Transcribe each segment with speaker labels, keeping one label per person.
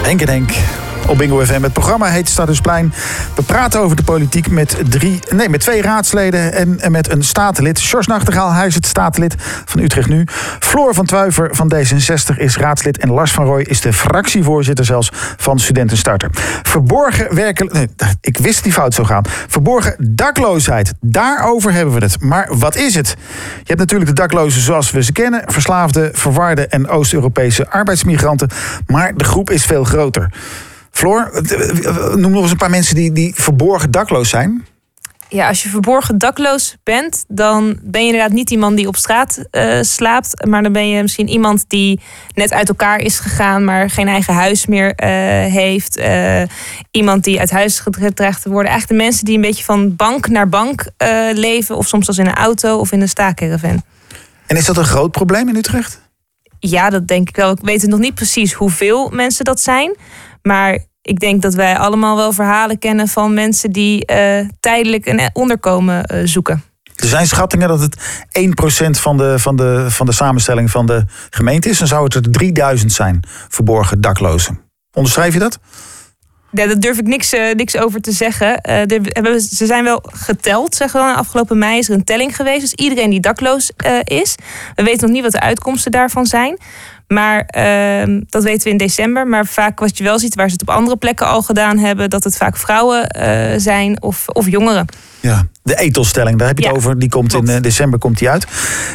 Speaker 1: Henk en Henk op Bingo FM. Het programma heet Stadhuisplein. We praten over de politiek met 2 raadsleden en met een statenlid. Sjors Nachtegaal, hij is het statenlid van Utrecht Nu. Floor van Tuiver van D66 is raadslid. En Lars van Rooij is de fractievoorzitter zelfs van Studentenstarter. Ik wist die fout zou gaan. Verborgen dakloosheid, daarover hebben we het. Maar wat is het? Je hebt natuurlijk de daklozen zoals we ze kennen. Verslaafde, verwarde en Oost-Europese arbeidsmigranten. Maar de groep is veel groter. Floor, noem nog eens een paar mensen die verborgen dakloos zijn.
Speaker 2: Ja, als je verborgen dakloos bent, dan ben je inderdaad niet iemand die op straat slaapt. Maar dan ben je misschien iemand die net uit elkaar is gegaan, maar geen eigen huis meer heeft. Iemand die uit huis gedreigd te worden. Eigenlijk de mensen die een beetje van bank naar bank leven. Of soms als in een auto of in een staakerven.
Speaker 1: En is dat een groot probleem in Utrecht?
Speaker 2: Ja, dat denk ik wel. Ik weet nog niet precies hoeveel mensen dat zijn. Maar ik denk dat wij allemaal wel verhalen kennen van mensen die tijdelijk een onderkomen zoeken.
Speaker 1: Er zijn schattingen dat het 1% van de samenstelling van de gemeente is. Dan zou het er 3000 zijn, verborgen daklozen. Onderschrijf je dat?
Speaker 2: Ja, daar durf ik niks over te zeggen. Ze zijn wel geteld, zeggen we. Afgelopen mei is er een telling geweest. Dus iedereen die dakloos is. We weten nog niet wat de uitkomsten daarvan zijn. Maar dat weten we in december. Maar vaak wat je wel ziet, waar ze het op andere plekken al gedaan hebben, dat het vaak vrouwen zijn of jongeren. Ja,
Speaker 1: de ethosstelling, daar heb je het over. Die komt in december uit.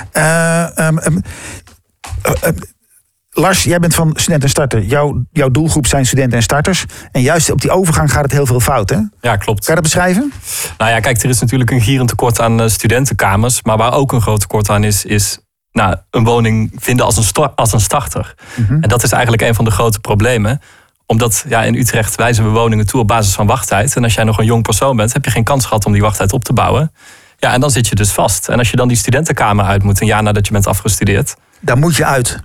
Speaker 1: Lars, jij bent van Studentenstarter. Jouw doelgroep zijn studenten en starters. En juist op die overgang gaat het heel veel fout, hè?
Speaker 3: Ja, klopt.
Speaker 1: Kan je dat beschrijven?
Speaker 3: Nou ja, kijk, er is natuurlijk een gierend tekort aan studentenkamers. Maar waar ook een groot tekort aan is een woning vinden als een starter. Mm-hmm. En dat is eigenlijk een van de grote problemen. Omdat in Utrecht wijzen we woningen toe op basis van wachttijd. En als jij nog een jong persoon bent, heb je geen kans gehad om die wachttijd op te bouwen. Ja, en dan zit je dus vast. En als je dan die studentenkamer uit moet, een jaar nadat je bent afgestudeerd.
Speaker 1: Daar moet je uit.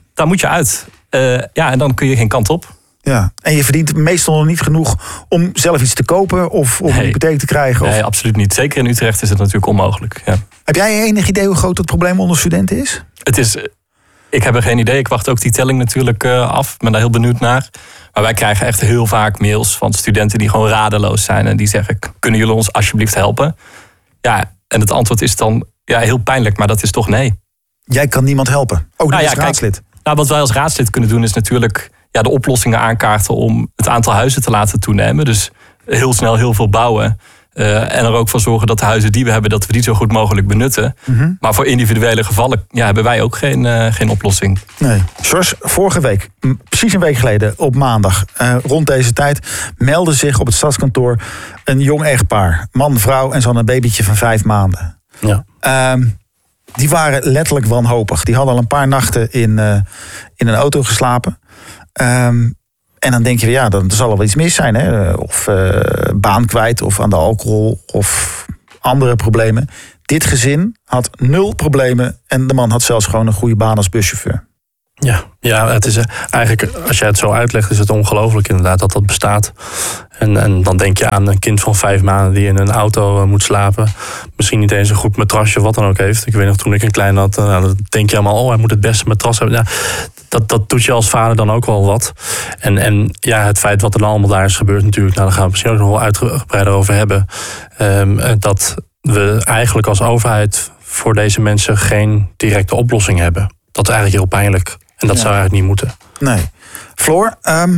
Speaker 3: En dan kun je geen kant op.
Speaker 1: Ja, en je verdient meestal nog niet genoeg om zelf iets te kopen of om een hypotheek te krijgen?
Speaker 3: Nee, absoluut niet. Zeker in Utrecht is het natuurlijk onmogelijk. Ja.
Speaker 1: Heb jij enig idee hoe groot het probleem onder studenten is?
Speaker 3: Ik heb er geen idee. Ik wacht ook die telling natuurlijk af. Ik ben daar heel benieuwd naar. Maar wij krijgen echt heel vaak mails van studenten die gewoon radeloos zijn. En die zeggen, kunnen jullie ons alsjeblieft helpen? Ja, en het antwoord is dan heel pijnlijk, maar dat is toch nee.
Speaker 1: Jij kan niemand helpen? Ook niet als raadslid?
Speaker 3: Wat wij als raadslid kunnen doen is natuurlijk de oplossingen aankaarten om het aantal huizen te laten toenemen. Dus heel snel heel veel bouwen. En er ook voor zorgen dat de huizen die we hebben, dat we die zo goed mogelijk benutten. Mm-hmm. Maar voor individuele gevallen hebben wij ook geen oplossing. Nee.
Speaker 1: Sjors, vorige week, precies een week geleden, op maandag, rond deze tijd, meldde zich op het stadskantoor een jong echtpaar. Man, vrouw en ze hadden een babytje van 5 maanden. Ja. Die waren letterlijk wanhopig. Die hadden al een paar nachten in een auto geslapen. En dan denk je, dan zal er wel iets mis zijn. Hè? Of baan kwijt, of aan de alcohol, of andere problemen. Dit gezin had 0 problemen. En de man had zelfs gewoon een goede baan als buschauffeur.
Speaker 4: Ja, het is eigenlijk, als jij het zo uitlegt, is het ongelooflijk inderdaad dat bestaat. En dan denk je aan een kind van 5 maanden die in een auto moet slapen. Misschien niet eens een goed matrasje of wat dan ook heeft. Ik weet nog, toen ik een klein had, dan denk je allemaal, hij moet het beste matras hebben. Ja, dat doet je als vader dan ook wel wat. En het feit wat er dan allemaal daar is gebeurd natuurlijk, daar gaan we het misschien ook nog wel uitgebreider over hebben. Dat we eigenlijk als overheid voor deze mensen geen directe oplossing hebben. Dat is eigenlijk heel pijnlijk. En dat zou eigenlijk niet moeten.
Speaker 1: Nee. Floor,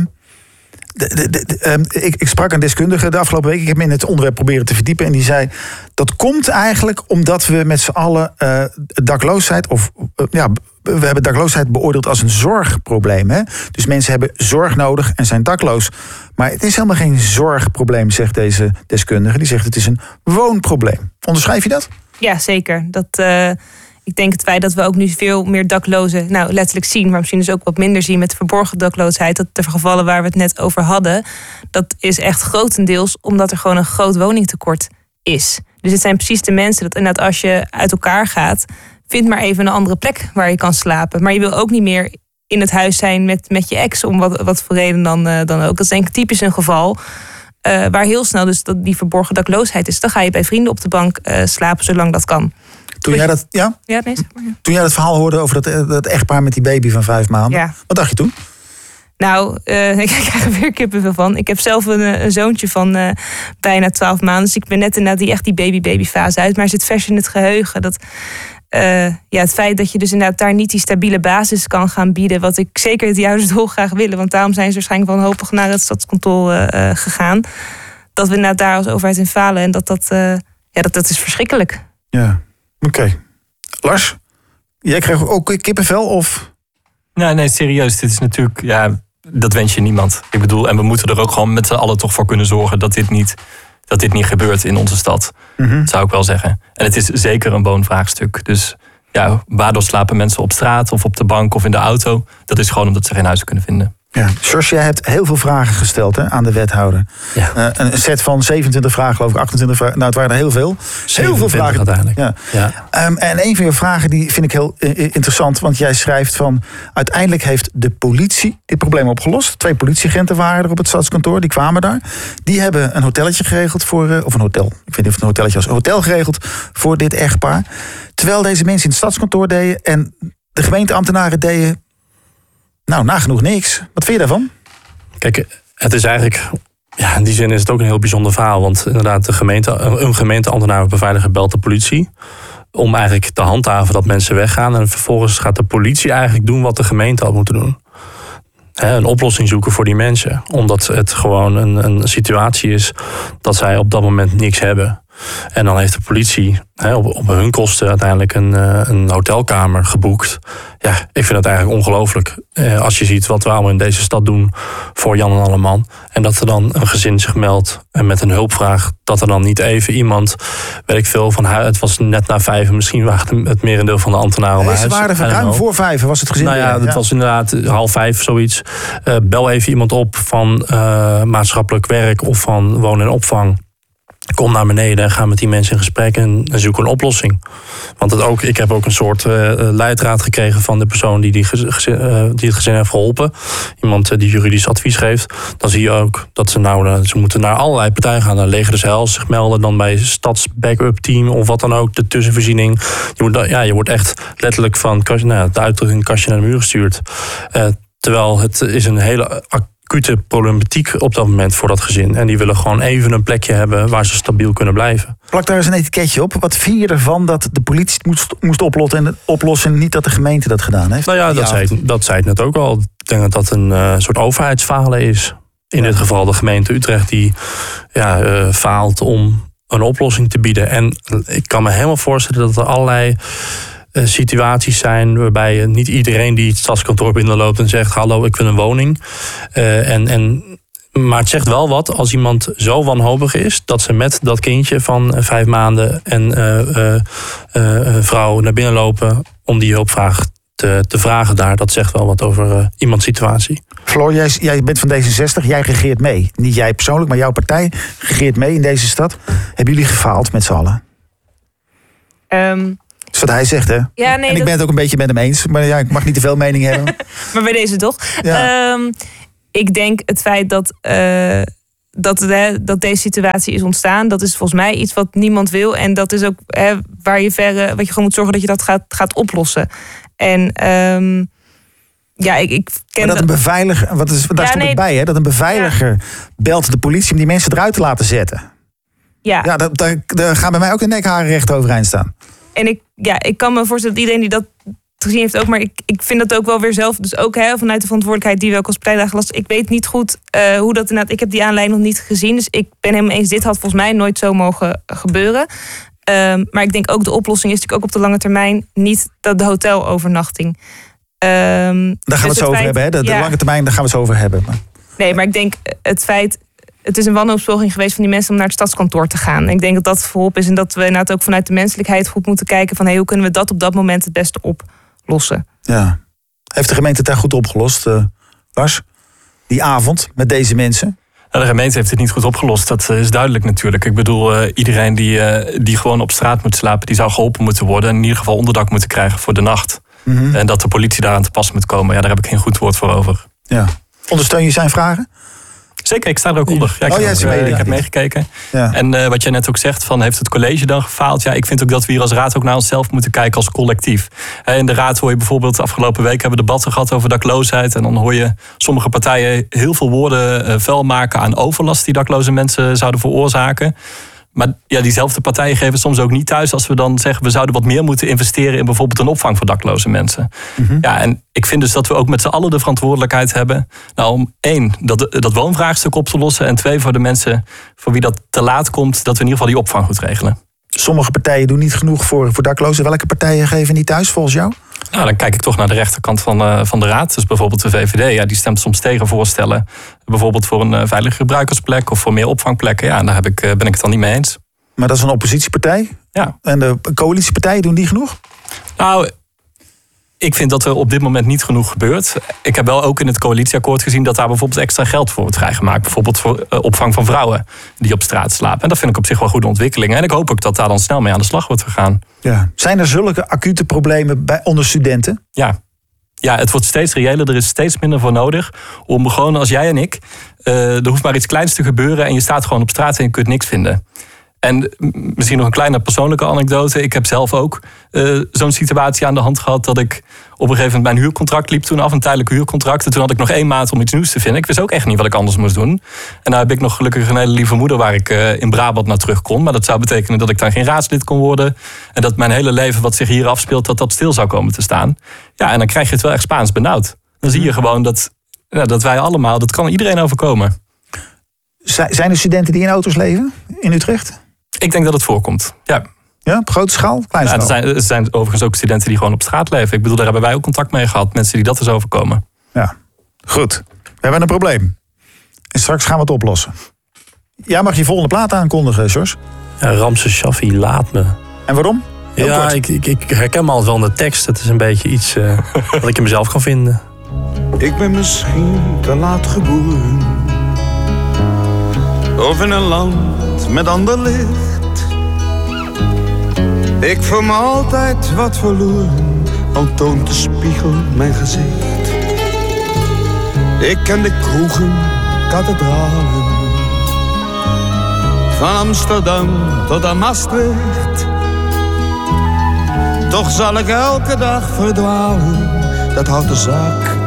Speaker 1: ik sprak een deskundige de afgelopen week. Ik heb me in het onderwerp proberen te verdiepen. En die zei, dat komt eigenlijk omdat we met z'n allen dakloosheid... we hebben dakloosheid beoordeeld als een zorgprobleem. Hè? Dus mensen hebben zorg nodig en zijn dakloos. Maar het is helemaal geen zorgprobleem, zegt deze deskundige. Die zegt, het is een woonprobleem. Onderschrijf je dat?
Speaker 2: Ja, zeker. Ik denk het feit dat we ook nu veel meer daklozen letterlijk zien, maar misschien dus ook wat minder zien met verborgen dakloosheid. Dat de gevallen waar we het net over hadden, dat is echt grotendeels omdat er gewoon een groot woningtekort is. Dus het zijn precies de mensen dat inderdaad als je uit elkaar gaat, vind maar even een andere plek waar je kan slapen. Maar je wil ook niet meer in het huis zijn met je ex, om wat voor reden dan ook. Dat is denk ik typisch een geval waar heel snel dus die verborgen dakloosheid is. Dan ga je bij vrienden op de bank slapen zolang dat kan.
Speaker 1: Toen jij dat, Toen jij dat verhaal hoorde over dat echtpaar met die baby van 5 maanden, wat dacht je toen?
Speaker 2: Nou, ik krijg er weer kippenvel van. Ik heb zelf een zoontje van bijna 12 maanden. Dus ik ben net inderdaad die baby-fase uit. Maar zit vers in het geheugen. Dat, het feit dat je dus inderdaad daar niet die stabiele basis kan gaan bieden. Wat ik zeker die ouders dolgraag willen. Want daarom zijn ze waarschijnlijk wanhopig naar het stadskantoor gegaan. Dat we inderdaad daar als overheid in falen. En dat is verschrikkelijk.
Speaker 1: Ja, oké. Lars, jij kreeg ook kippenvel of...
Speaker 3: Nee, serieus. Dit is natuurlijk, dat wens je niemand. Ik bedoel, en we moeten er ook gewoon met z'n allen toch voor kunnen zorgen dat dit niet gebeurt in onze stad. Dat zou ik wel zeggen. En het is zeker een woonvraagstuk. Dus waardoor slapen mensen op straat of op de bank of in de auto? Dat is gewoon omdat ze geen huis kunnen vinden.
Speaker 1: Ja, George, jij hebt heel veel vragen gesteld aan de wethouder. Ja. Een set van 27 vragen, geloof ik, 28 vragen. Nou, het waren er heel veel. Heel veel vragen
Speaker 4: uiteindelijk.
Speaker 1: Ja. En een van je vragen die vind ik heel interessant. Want jij schrijft van... uiteindelijk heeft de politie dit probleem opgelost. 2 politieagenten waren er op het stadskantoor. Die kwamen daar. Die hebben een hotelletje geregeld voor... of een hotel. Ik weet niet of het een hotelletje was. Een hotel geregeld voor dit echtpaar. Terwijl deze mensen in het stadskantoor deden... en de gemeenteambtenaren deden... Nou, nagenoeg niks. Wat vind je daarvan?
Speaker 4: Kijk, het is eigenlijk... Ja, in die zin is het ook een heel bijzonder verhaal. Want inderdaad, een gemeenteambtenaar of beveiliger belt de politie... om eigenlijk te handhaven dat mensen weggaan. En vervolgens gaat de politie eigenlijk doen wat de gemeente had moeten doen. Een oplossing zoeken voor die mensen. Omdat het gewoon een situatie is dat zij op dat moment niks hebben. En dan heeft de politie op hun kosten uiteindelijk een hotelkamer geboekt. Ja, ik vind het eigenlijk ongelooflijk. Als je ziet wat we allemaal in deze stad doen voor Jan en Alleman. En dat er dan een gezin zich meldt en met een hulpvraag. Dat er dan niet even iemand, weet ik veel, van het was net na 5. Misschien waren het merendeel van de ambtenaren om huis.
Speaker 1: Ze waren ruim voor 5 was het gezin.
Speaker 4: Nou ja, het was inderdaad 4:30 zoiets. Bel even iemand op van maatschappelijk werk of van wonen en opvang. Kom naar beneden en ga met die mensen in gesprek en zoek een oplossing. Want ik heb ook een soort leidraad gekregen van de persoon die het gezin heeft geholpen. Iemand die juridisch advies geeft. Dan zie je ook dat ze moeten naar allerlei partijen gaan. Naar Leger des Heils zich melden, dan bij stadsbackup team of wat dan ook, de tussenvoorziening. Je wordt echt letterlijk van de uitdrukking kastje naar de muur gestuurd. Terwijl het is een hele acute problematiek op dat moment voor dat gezin. En die willen gewoon even een plekje hebben waar ze stabiel kunnen blijven.
Speaker 1: Plak daar eens een etiketje op. Wat vind je ervan dat de politie het moest oplossen en niet dat de gemeente dat gedaan heeft?
Speaker 4: Nou ja, dat zei ik net ook al. Ik denk dat dat een soort overheidsfalen is. In dit geval de gemeente Utrecht die faalt om een oplossing te bieden. En ik kan me helemaal voorstellen dat er allerlei situaties zijn waarbij niet iedereen die het stadskantoor binnenloopt en zegt: hallo, ik wil een woning. Maar het zegt wel wat als iemand zo wanhopig is dat ze met dat kindje van 5 maanden en vrouw naar binnen lopen om die hulpvraag te vragen daar. Dat zegt wel wat over iemands situatie.
Speaker 1: Floor, jij bent van D66, jij regeert mee. Niet jij persoonlijk, maar jouw partij regeert mee in deze stad. Hebben jullie gefaald met z'n allen? Dat is wat hij zegt, hè?
Speaker 2: Ja, nee,
Speaker 1: en ik ben het ook een beetje met hem eens. Maar ik mag niet te veel mening hebben.
Speaker 2: Maar bij deze toch? Ja. Ik denk het feit dat deze situatie is ontstaan, dat is volgens mij iets wat niemand wil. En dat is ook wat je gewoon moet zorgen dat je dat gaat oplossen. En ik ken
Speaker 1: maar dat een beveiliger, daar stond ik bij, hè? Dat een beveiliger belt de politie om die mensen eruit te laten zetten. Ja, daar gaan bij mij ook de nekharen recht overeind staan. En
Speaker 2: ik kan me voorstellen dat iedereen die dat gezien heeft ook, maar ik vind dat ook wel weer zelf, dus ook vanuit de verantwoordelijkheid die we ook als partij last. Ik weet niet goed hoe dat inderdaad, ik heb die aanleiding nog niet gezien, dus ik ben helemaal eens, dit had volgens mij nooit zo mogen gebeuren. Maar ik denk ook de oplossing is natuurlijk ook op de lange termijn niet de hotelovernachting.
Speaker 1: Daar gaan we het zo over hebben, hè? De lange termijn, daar gaan we het zo over hebben.
Speaker 2: Nee, maar ik denk het feit, het is een wanhoopspoging geweest van die mensen om naar het stadskantoor te gaan. Ik denk dat dat voorop is en dat we inderdaad ook vanuit de menselijkheid goed moeten kijken van hoe kunnen we dat op dat moment het beste oplossen.
Speaker 1: Ja. Heeft de gemeente het daar goed opgelost, Lars? Die avond met deze mensen?
Speaker 3: Nou, de gemeente heeft het niet goed opgelost, dat is duidelijk natuurlijk. Ik bedoel, iedereen die gewoon op straat moet slapen, die zou geholpen moeten worden en in ieder geval onderdak moeten krijgen voor de nacht. Mm-hmm. En dat de politie daaraan te pas moet komen, daar heb ik geen goed woord voor over.
Speaker 1: Ja. Ondersteun je zijn vragen?
Speaker 3: Zeker, ik sta er ook onder. Ja, ik heb meegekeken. Ja. En wat jij net ook zegt, van heeft het college dan gefaald? Ja, ik vind ook dat we hier als raad ook naar onszelf moeten kijken als collectief. In de raad hoor je bijvoorbeeld, afgelopen week hebben we debatten gehad over dakloosheid. En dan hoor je sommige partijen heel veel woorden vuil maken aan overlast die dakloze mensen zouden veroorzaken. Maar ja, diezelfde partijen geven soms ook niet thuis als we dan zeggen we zouden wat meer moeten investeren in bijvoorbeeld een opvang voor dakloze mensen. Mm-hmm. Ja, en ik vind dus dat we ook met z'n allen de verantwoordelijkheid hebben. Nou, om 1, dat woonvraagstuk op te lossen. En 2, voor de mensen voor wie dat te laat komt, dat we in ieder geval die opvang goed regelen.
Speaker 1: Sommige partijen doen niet genoeg voor daklozen. Welke partijen geven niet thuis volgens jou?
Speaker 3: Nou, dan kijk ik toch naar de rechterkant van de raad. Dus bijvoorbeeld de VVD, ja, die stemt soms tegen voorstellen. Bijvoorbeeld voor een veilige gebruikersplek of voor meer opvangplekken. Ja, en daar ben ik het dan niet mee eens.
Speaker 1: Maar dat is een oppositiepartij?
Speaker 3: Ja.
Speaker 1: En de coalitiepartijen, doen die genoeg?
Speaker 3: Nou, ik vind dat er op dit moment niet genoeg gebeurt. Ik heb wel ook in het coalitieakkoord gezien dat daar bijvoorbeeld extra geld voor wordt vrijgemaakt. Bijvoorbeeld voor opvang van vrouwen die op straat slapen. En dat vind ik op zich wel goede ontwikkelingen. En ik hoop ook dat daar dan snel mee aan de slag wordt gegaan. Ja.
Speaker 1: Zijn er zulke acute problemen onder studenten?
Speaker 3: Ja. Ja, het wordt steeds reëler. Er is steeds minder voor nodig om gewoon als jij en ik... er hoeft maar iets kleins te gebeuren en je staat gewoon op straat en je kunt niks vinden. En misschien nog een kleine persoonlijke anekdote. Ik heb zelf ook zo'n situatie aan de hand gehad dat ik op een gegeven moment mijn huurcontract liep toen af, een tijdelijk huurcontract. En toen had ik nog 1 maand om iets nieuws te vinden. Ik wist ook echt niet wat ik anders moest doen. En nou heb ik nog gelukkig een hele lieve moeder waar ik in Brabant naar terug kon. Maar dat zou betekenen dat ik dan geen raadslid kon worden. En dat mijn hele leven wat zich hier afspeelt, dat stil zou komen te staan. Ja, en dan krijg je het wel echt Spaans benauwd. Dan zie je gewoon dat wij allemaal, dat kan iedereen overkomen.
Speaker 1: Zijn er studenten die in auto's leven in Utrecht?
Speaker 3: Ik denk dat het voorkomt, ja.
Speaker 1: Ja, op grote schaal? Kleine schaal?
Speaker 3: Er zijn overigens ook studenten die gewoon op straat leven. Ik bedoel, daar hebben wij ook contact mee gehad. Mensen die dat eens overkomen.
Speaker 1: Ja, goed. We hebben een probleem. En straks gaan we het oplossen. Jij mag je volgende plaat aankondigen, Sjors.
Speaker 4: Ja, Ramses Shaffi, Laat Me.
Speaker 1: En waarom?
Speaker 4: Ja, ik herken me altijd wel in de tekst. Het is een beetje iets wat ik in mezelf kan vinden.
Speaker 5: Ik ben misschien te laat geboren. Of in een land met ander licht. Ik voel me altijd wat verloren, al toont de spiegel mijn gezicht. Ik ken de kroegen, kathedralen, van Amsterdam tot aan Maastricht. Toch zal ik elke dag verdwalen, dat houdt de zaak